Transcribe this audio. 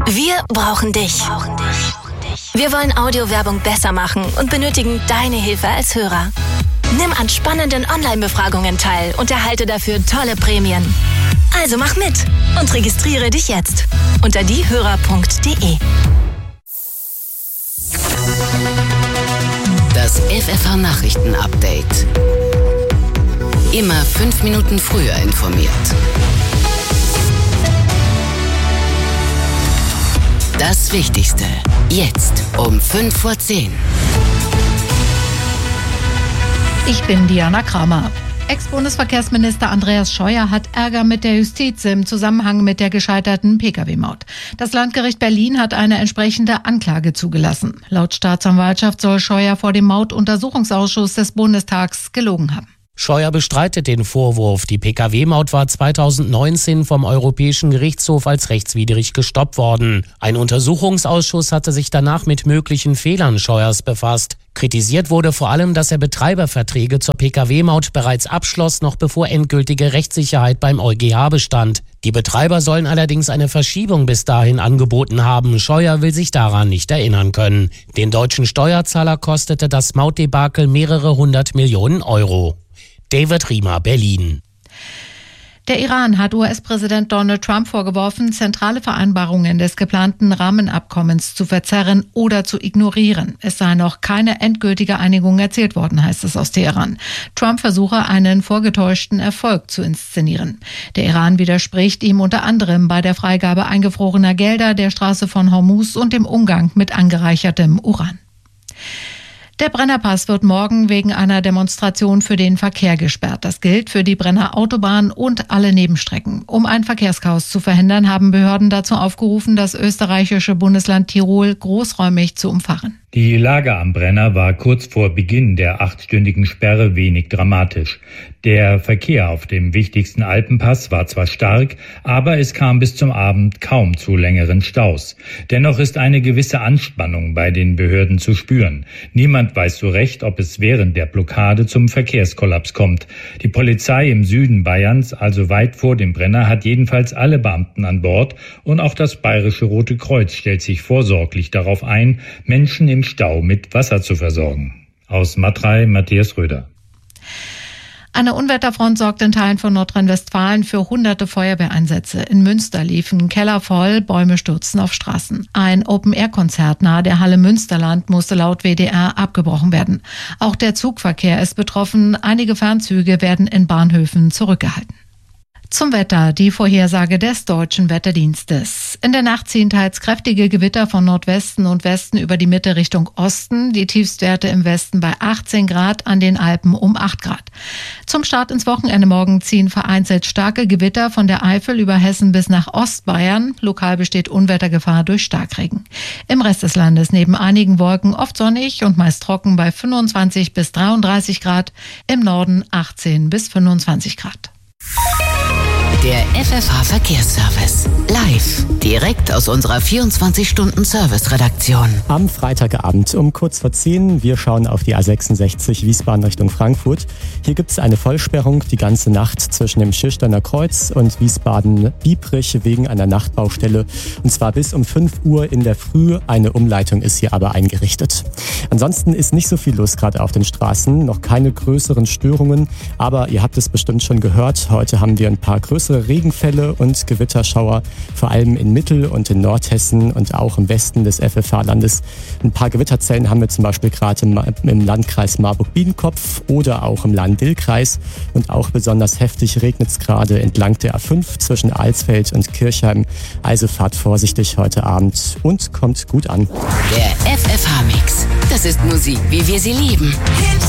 Wir brauchen dich. Wir wollen Audiowerbung besser machen und benötigen deine Hilfe als Hörer. Nimm an spannenden Online-Befragungen teil und erhalte dafür tolle Prämien. Also mach mit und registriere dich jetzt unter diehörer.de. Das FFH-Nachrichten-Update. Immer 5 Minuten früher informiert. Das Wichtigste. Jetzt um 5:10. Ich bin Diana Kramer. Ex-Bundesverkehrsminister Andreas Scheuer hat Ärger mit der Justiz im Zusammenhang mit der gescheiterten Pkw-Maut. Das Landgericht Berlin hat eine entsprechende Anklage zugelassen. Laut Staatsanwaltschaft soll Scheuer vor dem Mautuntersuchungsausschuss des Bundestags gelogen haben. Scheuer bestreitet den Vorwurf. Die Pkw-Maut war 2019 vom Europäischen Gerichtshof als rechtswidrig gestoppt worden. Ein Untersuchungsausschuss hatte sich danach mit möglichen Fehlern Scheuers befasst. Kritisiert wurde vor allem, dass er Betreiberverträge zur Pkw-Maut bereits abschloss, noch bevor endgültige Rechtssicherheit beim EuGH bestand. Die Betreiber sollen allerdings eine Verschiebung bis dahin angeboten haben. Scheuer will sich daran nicht erinnern können. Den deutschen Steuerzahler kostete das Mautdebakel mehrere 100 Millionen Euro. David Riemer, Berlin. Der Iran hat US-Präsident Donald Trump vorgeworfen, zentrale Vereinbarungen des geplanten Rahmenabkommens zu verzerren oder zu ignorieren. Es sei noch keine endgültige Einigung erzielt worden, heißt es aus Teheran. Trump versuche, einen vorgetäuschten Erfolg zu inszenieren. Der Iran widerspricht ihm unter anderem bei der Freigabe eingefrorener Gelder, der Straße von Hormuz und dem Umgang mit angereichertem Uran. Der Brennerpass wird morgen wegen einer Demonstration für den Verkehr gesperrt. Das gilt für die Brenner Autobahn und alle Nebenstrecken. Um ein Verkehrschaos zu verhindern, haben Behörden dazu aufgerufen, das österreichische Bundesland Tirol großräumig zu umfahren. Die Lage am Brenner war kurz vor Beginn der 8-stündigen Sperre wenig dramatisch. Der Verkehr auf dem wichtigsten Alpenpass war zwar stark, aber es kam bis zum Abend kaum zu längeren Staus. Dennoch ist eine gewisse Anspannung bei den Behörden zu spüren. Niemand weiß so recht, ob es während der Blockade zum Verkehrskollaps kommt. Die Polizei im Süden Bayerns, also weit vor dem Brenner, hat jedenfalls alle Beamten an Bord und auch das Bayerische Rote Kreuz stellt sich vorsorglich darauf ein, Menschen im Stau mit Wasser zu versorgen. Aus Matrei, Matthias Röder. Eine Unwetterfront sorgt in Teilen von Nordrhein-Westfalen für hunderte Feuerwehreinsätze. In Münster liefen Keller voll, Bäume stürzten auf Straßen. Ein Open-Air-Konzert nahe der Halle Münsterland musste laut WDR abgebrochen werden. Auch der Zugverkehr ist betroffen. Einige Fernzüge werden in Bahnhöfen zurückgehalten. Zum Wetter, die Vorhersage des Deutschen Wetterdienstes. In der Nacht ziehen teils kräftige Gewitter von Nordwesten und Westen über die Mitte Richtung Osten. Die Tiefstwerte im Westen bei 18 Grad, an den Alpen um 8 Grad. Zum Start ins Wochenende morgen ziehen vereinzelt starke Gewitter von der Eifel über Hessen bis nach Ostbayern. Lokal besteht Unwettergefahr durch Starkregen. Im Rest des Landes neben einigen Wolken oft sonnig und meist trocken bei 25 bis 33 Grad. Im Norden 18 bis 25 Grad. Der FFH-Verkehrsservice. Live. Direkt aus unserer 24-Stunden-Service-Redaktion. Am Freitagabend um kurz vor 10. Wir schauen auf die A66 Wiesbaden Richtung Frankfurt. Hier gibt es eine Vollsperrung die ganze Nacht zwischen dem Schirsteiner Kreuz und Wiesbaden-Biebrich wegen einer Nachtbaustelle. Und zwar bis um 5 Uhr in der Früh. Eine Umleitung ist hier aber eingerichtet. Ansonsten ist nicht so viel los gerade auf den Straßen. Noch keine größeren Störungen. Aber ihr habt es bestimmt schon gehört. Heute haben wir ein paar größere Regenfälle und Gewitterschauer, vor allem in Mittel- und in Nordhessen und auch im Westen des FFH-Landes. Ein paar Gewitterzellen haben wir zum Beispiel gerade im Landkreis Marburg-Biedenkopf oder auch im Lahn-Dill-Kreis. Und auch besonders heftig regnet es gerade entlang der A5 zwischen Alsfeld und Kirchheim. Also fahrt vorsichtig heute Abend und kommt gut an. Der FFH-Mix. Das ist Musik, wie wir sie lieben.